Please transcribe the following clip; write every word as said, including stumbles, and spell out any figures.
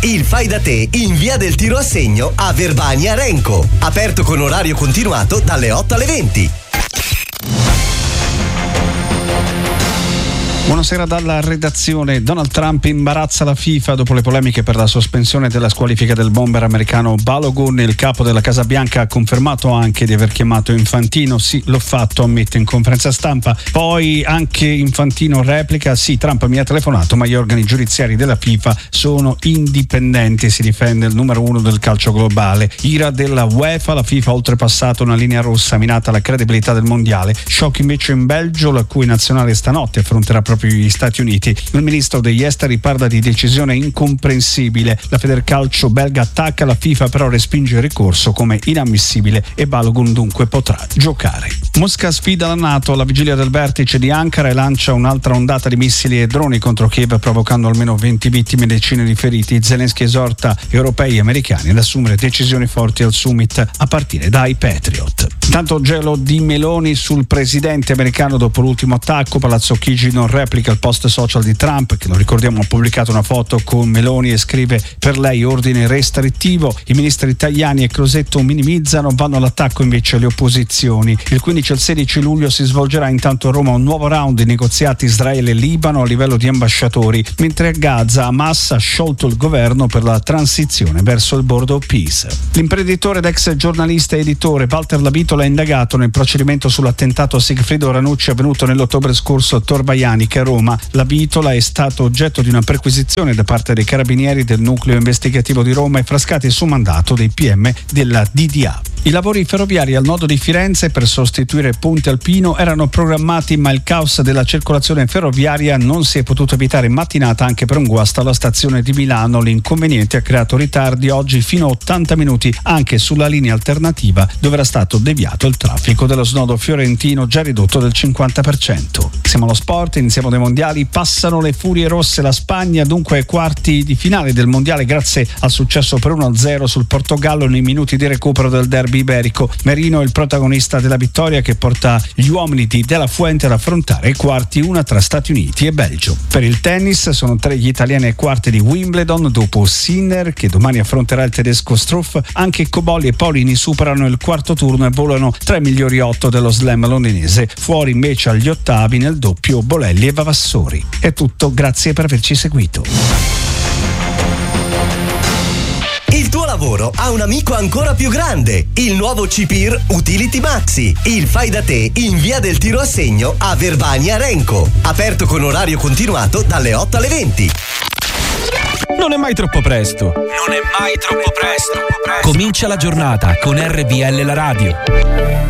il fai da te in via del Tiro a Segno a Verbania Renco. Aperto con orario continuato dalle otto alle venti. Buonasera dalla redazione. Donald Trump imbarazza la FIFA dopo le polemiche per la sospensione della squalifica del bomber americano Balogun. Il capo della Casa Bianca ha confermato anche di aver chiamato Infantino. Sì, l'ho fatto, ammette in conferenza stampa. Poi anche Infantino replica: sì, Trump mi ha telefonato, ma gli organi giudiziari della FIFA sono indipendenti. Si difende il numero uno del calcio globale. Ira della UEFA, la FIFA ha oltrepassato una linea rossa, minata la credibilità del mondiale. Shock invece in Belgio, la cui nazionale stanotte affronterà proprio gli Stati Uniti. Il ministro degli esteri parla di decisione incomprensibile. La Federcalcio belga attacca, la FIFA però respinge il ricorso come inammissibile e Balogun dunque potrà giocare. Mosca sfida la NATO alla vigilia del vertice di Ankara e lancia un'altra ondata di missili e droni contro Kiev, provocando almeno venti vittime e decine di feriti. Zelensky esorta europei e americani ad assumere decisioni forti al summit a partire dai Patriot. Tanto gelo di Meloni sul presidente americano dopo l'ultimo attacco. Palazzo Chigi non replica il post social di Trump, che, lo ricordiamo, ha pubblicato una foto con Meloni e scrive: per lei ordine restrittivo. I ministri Tajani e Crosetto minimizzano, vanno all'attacco invece le opposizioni. Il quindici e il sedici luglio si svolgerà intanto a Roma un nuovo round di negoziati Israele e Libano a livello di ambasciatori, mentre a Gaza Hamas ha sciolto il governo per la transizione verso il Board of Peace. L'imprenditore ed ex giornalista e editore Walter Lavitola è indagato nel procedimento sull'attentato a Sigfrido Ranucci avvenuto nell'ottobre scorso a Tor Vaianiche a Roma. La Vitola è stato oggetto di una perquisizione da parte dei carabinieri del nucleo investigativo di Roma e Frascati su mandato dei P M della D D A. I lavori ferroviari al nodo di Firenze per sostituire Ponte Alpino erano programmati, ma il caos della circolazione ferroviaria non si è potuto evitare in mattinata anche per un guasto alla stazione di Milano. L'inconveniente ha creato ritardi oggi fino a ottanta minuti anche sulla linea alternativa, dove era stato deviato il traffico dello snodo fiorentino, già ridotto del cinquanta per cento. Siamo allo sport, iniziamo dai mondiali. Passano le furie rosse, la Spagna dunque ai quarti di finale del mondiale grazie al successo per uno a zero sul Portogallo nei minuti di recupero del derby iberico. Merino è il protagonista della vittoria che porta gli uomini di De La Fuente ad affrontare i quarti, una tra Stati Uniti e Belgio. Per il tennis sono tre gli italiani ai quarti di Wimbledon, dopo Sinner che domani affronterà il tedesco Struff. Anche Cobolli e Paolini superano il quarto turno e volano tra i migliori otto dello slam londinese. Fuori invece agli ottavi nel doppio Bolelli e Vavassori. È tutto, grazie per averci seguito. Il tuo lavoro ha un amico ancora più grande, il nuovo C P I R Utility Maxi, il fai da te in via del Tiro a Segno a Verbania Renco, aperto con orario continuato dalle otto alle venti. Non è mai troppo presto. Non è mai troppo presto. Comincia la giornata con R V L la radio.